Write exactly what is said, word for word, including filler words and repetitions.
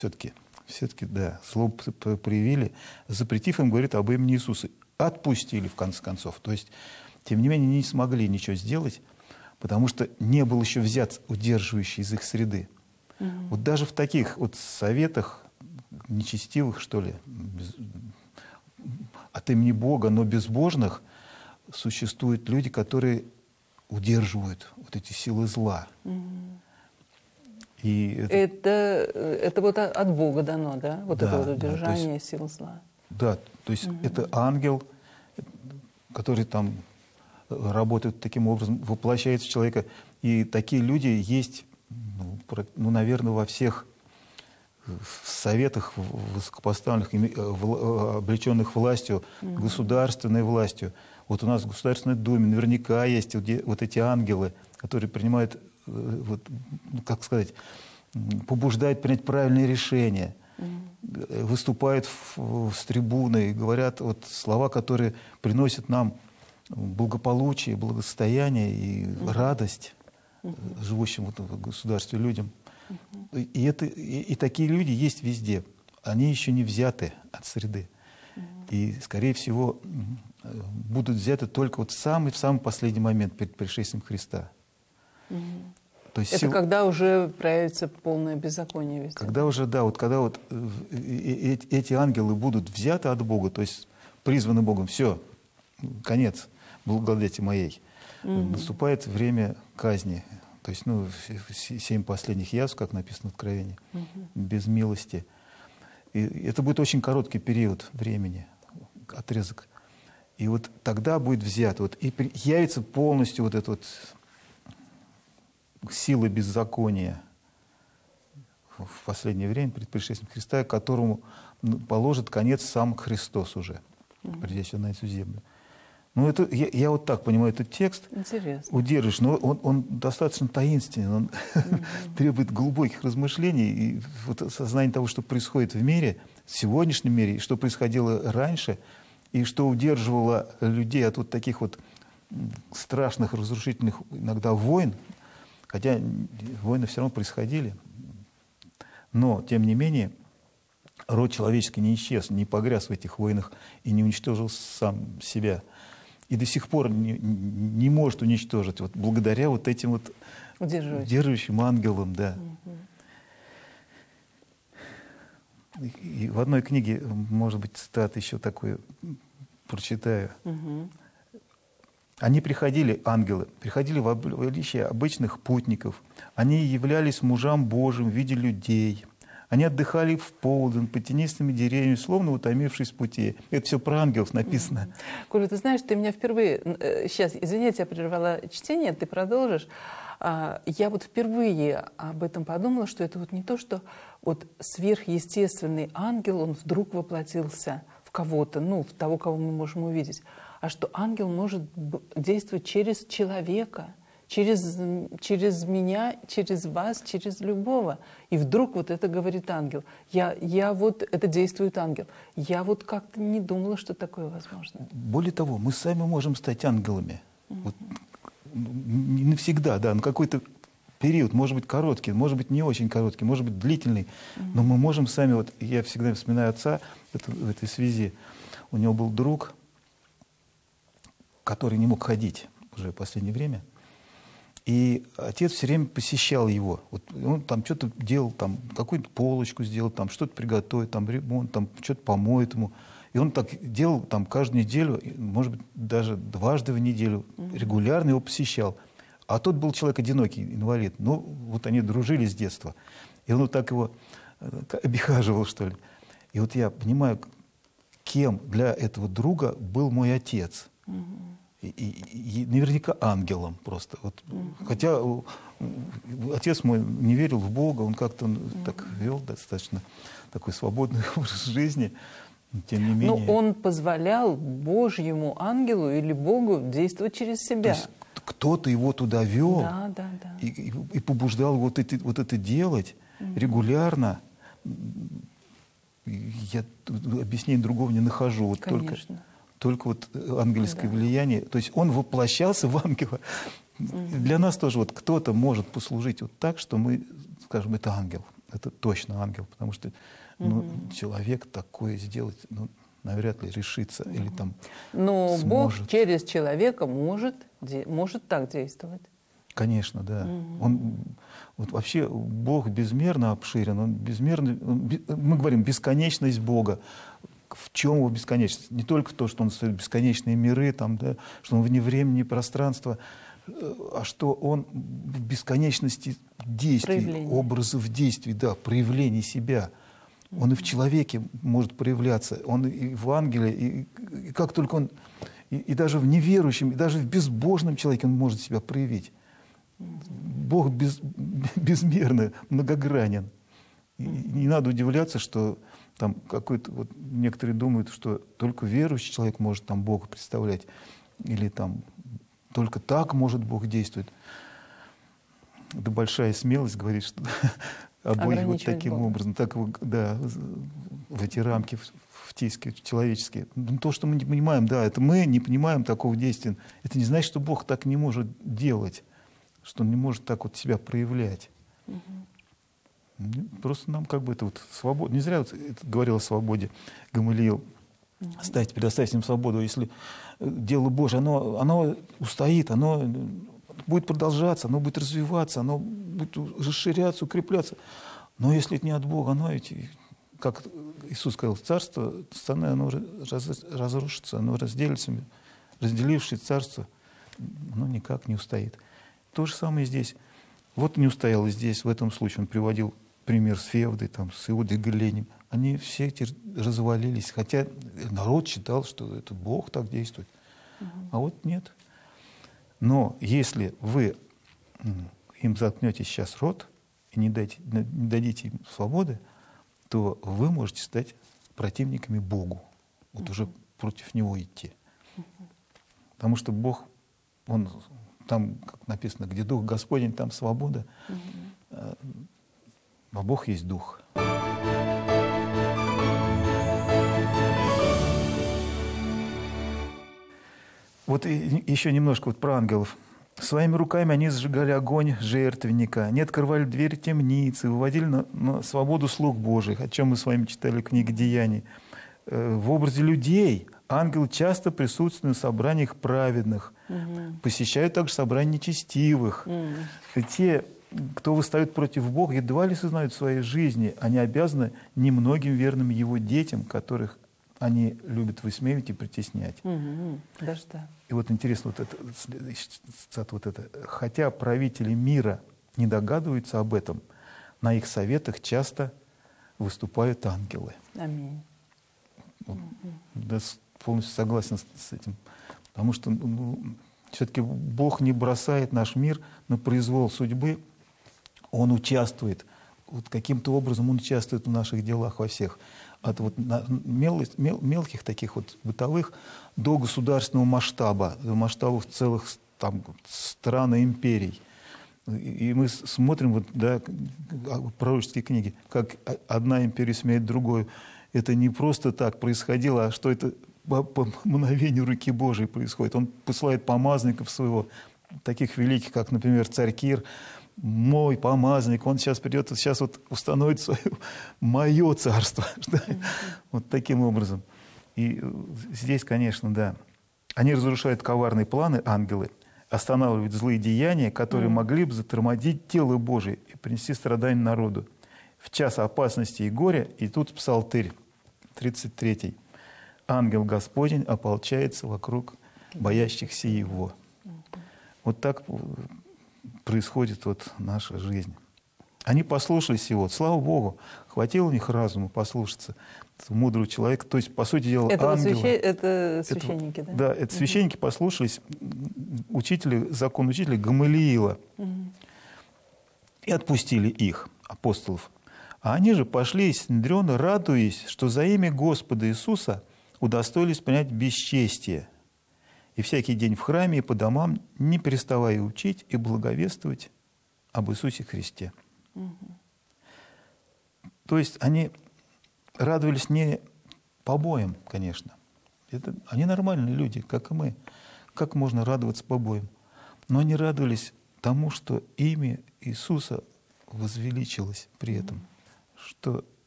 все-таки, все-таки, да, зло проявили, запретив им говорить об имени Иисуса. Отпустили, в конце концов. То есть, тем не менее, не смогли ничего сделать, потому что не был еще взят удерживающий из их среды. Mm-hmm. Вот даже в таких вот советах нечестивых, что ли, без, от имени Бога, но безбожных, существуют люди, которые удерживают вот эти силы зла. Mm-hmm. И это, это, это вот от Бога дано, да? Вот да, это вот удержание да, есть, сил зла. Да, то есть mm-hmm. это ангел, который там работает таким образом, воплощается в человека. И такие люди есть, ну, ну наверное, во всех советах высокопоставленных, облеченных властью, mm-hmm. государственной властью. Вот у нас в Государственной Думе наверняка есть вот эти ангелы, которые принимают, вот, как сказать, побуждают принять правильные решения, mm-hmm. выступают в, с трибуны и говорят вот слова, которые приносят нам благополучие, благосостояние и mm-hmm. радость mm-hmm. живущим вот в государстве людям. Mm-hmm. И, это, и, и такие люди есть везде. Они еще не взяты от среды. Mm-hmm. И, скорее всего, будут взяты только вот в самый, в самый последний момент перед пришествием Христа. Mm-hmm. То есть это сил... когда уже проявится полное беззаконие везде. Когда уже, да, вот когда вот эти ангелы будут взяты от Бога, то есть призваны Богом, все, конец благодати моей. Mm-hmm. Наступает время казни. То есть, ну, семь последних язв, как написано в Откровении, mm-hmm. без милости. И это будет очень короткий период времени, отрезок. И вот тогда будет взят, вот, и явится полностью вот эта вот сила беззакония в последнее время, перед пришествием Христа, которому положит конец сам Христос уже, mm-hmm. придя сюда на эту землю. Ну, это, я, я вот так понимаю этот текст. Интересно. Удержишь, но он, он достаточно таинственный, он mm-hmm. требует глубоких размышлений и вот осознания того, что происходит в мире, в сегодняшнем мире, и что происходило раньше, и что удерживало людей от вот таких вот страшных, разрушительных иногда войн, хотя войны все равно происходили. Но, тем не менее, род человеческий не исчез, не погряз в этих войнах и не уничтожил сам себя. И до сих пор не, не может уничтожить, вот благодаря вот этим вот удерживающим ангелам. Да. Угу. И, и в одной книге, может быть, цитата еще такую прочитаю. Угу. Они приходили, ангелы, приходили в обличие обычных путников. Они являлись мужам Божьим в виде людей. Они отдыхали в полдень под тенистыми деревьями, словно утомившись в пути. Это все про ангелов написано. Mm-hmm. Коля, ты знаешь, ты меня впервые... Сейчас, извини, я прервала чтение, ты продолжишь. Я вот впервые об этом подумала, что это вот не то, что вот сверхъестественный ангел, он вдруг воплотился в кого-то, ну, в того, кого мы можем увидеть, а что ангел может действовать через человека, через, через меня, через вас, через любого. И вдруг вот это говорит ангел. Я, я вот, это действует ангел. Я вот как-то не думала, что такое возможно. Более того, мы сами можем стать ангелами. Mm-hmm. Вот, не навсегда, да, на какой-то период, может быть, короткий, может быть, не очень короткий, может быть, длительный. Mm-hmm. Но мы можем сами, вот я всегда вспоминаю отца это, в этой связи. У него был друг, который не мог ходить уже в последнее время. И отец все время посещал его. Вот он там что-то делал, там какую-то полочку сделал, там что-то приготовит, там ремонт, там что-то помоет ему. И он так делал там каждую неделю, может быть, даже дважды в неделю, mm-hmm. регулярно его посещал. А тот был человек одинокий, инвалид. Ну, вот они дружили с детства. И он вот так его обихаживал, что ли. И вот я понимаю, кем для этого друга был мой отец. Mm-hmm. И, и, и наверняка ангелом просто. Вот, mm-hmm. Хотя отец мой не верил в Бога, он как-то mm-hmm. так вел достаточно такой свободный образ жизни, тем не менее. Но он позволял Божьему ангелу или Богу действовать через себя. То есть кто-то его туда вел, да, да, да. И, и, и побуждал вот это, вот это делать mm-hmm. регулярно. Я объяснения другого не нахожу. Вот только, только вот ангельское да. влияние. То есть он воплощался в ангела. Mm-hmm. Для нас тоже вот кто-то может послужить вот так, что мы скажем, это ангел. это точно ангел, потому что ну, Мгм. человек такое сделать, ну, навряд ли решится или там Но Бог сможет. через человека может, де- может так действовать. Конечно, да. Мгм. Он, вот вообще Бог безмерно обширен, он безмерно, он бе- мы говорим, бесконечность Бога. В чем его бесконечность? Не только то, что он создает бесконечные миры, там, да, что он вне времени и пространства, э, а что он в бесконечности действий, Проявления. образов действий, да, проявлений себя. Он и в человеке может проявляться, он и в ангеле, и, и как только он, и, и даже в неверующем, и даже в безбожном человеке он может себя проявить. Бог без, безмерно многогранен. И не надо удивляться, что там какой-то, вот некоторые думают, что только верующий человек может там Бога представлять, или там только так может Бог действовать. Это большая смелость говорить, что о Боге вот Ограничивать таким Бога. образом, так его, да, в эти рамки втискивать человеческие. Ну, то, что мы не понимаем, да, это мы не понимаем такого действия. Это не значит, что Бог так не может делать, что Он не может так вот себя проявлять. Ну, просто нам как бы это вот свобода. Не зря вот это говорил о свободе Гамалиил. Оставьте, предоставьте им свободу. Если дело Божие, оно, оно устоит, оно будет продолжаться, оно будет развиваться, оно будет расширяться, укрепляться. Но если это не от Бога, оно ведь, как Иисус сказал, царство, страны, оно раз- разрушится, оно разделится, разделившее царство, оно никак не устоит. То же самое здесь. Вот не устояло здесь, в этом случае он приводил пример с Февдой, там, с Иудой Галилеем. Они все эти развалились, хотя народ считал, что это Бог так действует. А вот нет. Но если вы м, им заткнете сейчас рот и не, дайте, не дадите им свободы, то вы можете стать противниками Богу. Вот уже против Него идти. Потому что Бог, Он там, как написано, где Дух Господень, там свобода. А а Бог есть Дух. Вот и еще немножко вот про ангелов. Своими руками они сжигали огонь жертвенника, они открывали двери темницы, выводили на, на свободу слуг Божьих, о чем мы с вами читали в книге «Деяний». Э, В образе людей ангелы часто присутствуют на собраниях праведных, посещают также собрания нечестивых. И те, кто восстает против Бога, едва ли сознают в своей жизни, они обязаны немногим верным Его детям, которых они любят высмеивать и притеснять. Мгм. Даже да. И вот интересно, вот это, цитата вот это. «Хотя правители мира не догадываются об этом, на их советах часто выступают ангелы». Аминь. Вот, да, с- полностью согласен с, с этим. Потому что ну, все-таки Бог не бросает наш мир на произвол судьбы. Он участвует. Вот каким-то образом Он участвует в наших делах во всех. От вот на- мелость- мел- мелких таких вот бытовых до государственного масштаба, до масштабов целых там, стран и империй. И и мы с- смотрим вот, да, к- а, пророческие книги, как о- одна империя сменяет другую. Это не просто так происходило, а что это по, по мгновению руки Божией происходит. Он посылает помазанников своего, таких великих, как, например, царь Кир. Мой помазанник, он сейчас придет, сейчас вот установит свое, мое царство. Да? Вот таким образом. И э, здесь, конечно, да. Они разрушают коварные планы, ангелы, останавливают злые деяния, которые Мгм. могли бы затормозить тело Божие и принести страдания народу. В час опасности и горя, и тут псалтырь, тридцать третий. «Ангел Господень ополчается вокруг боящихся Его». Вот так э, происходит вот наша жизнь. Они послушались Его. Слава Богу, хватило у них разума послушаться этого мудрого человека. То есть, по сути дела, Это, вот ангелы... свяще- это Это- священники, да? Да, это священники послушались м, учителя, закон учителя Гамалиила Мгм. и отпустили их, апостолов. А они же пошли из Синедриона, радуясь, что за имя Господа Иисуса удостоились принять бесчестие. И всякий день в храме и по домам, не переставая учить и благовествовать об Иисусе Христе. То есть они радовались не побоям, конечно. Это, они нормальные люди, как и мы. Как можно радоваться побоям? Но они радовались тому, что имя Иисуса возвеличилось при этом. что